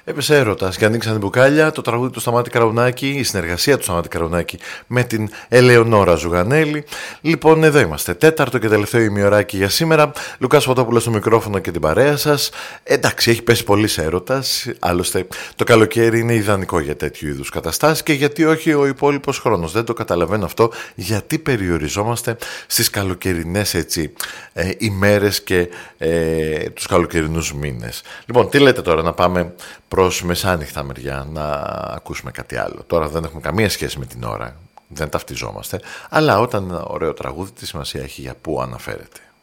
Έπεσε έρωτας και ανοίξαν την μπουκάλια το τραγούδι του Σταμάτη Καραουνάκη, η συνεργασία του Σταμάτη Καραουνάκη με την Ελεονόρα Ζουγανέλη. Λοιπόν, εδώ είμαστε. Τέταρτο και τελευταίο ημιωράκι για σήμερα. Λουκάς Φωτόπουλος στο μικρόφωνο και την παρέα σας. Εντάξει, έχει πέσει πολύς έρωτας. Άλλωστε, το καλοκαίρι είναι ιδανικό για τέτοιου είδους καταστάσεις και γιατί όχι ο υπόλοιπος χρόνος. Δεν το καταλαβαίνω αυτό. Γιατί περιοριζόμαστε στις καλοκαιρινές ημέρες και τους καλοκαιρινούς μήνες. Λοιπόν, τι λέτε τώρα, να πάμε προς μεσάνυχτα μεριά, να ακούσουμε κάτι άλλο? Τώρα δεν έχουμε καμία σχέση με την ώρα, δεν ταυτιζόμαστε, αλλά όταν ωραίο τραγούδι, τη σημασία έχει για πού αναφέρεται.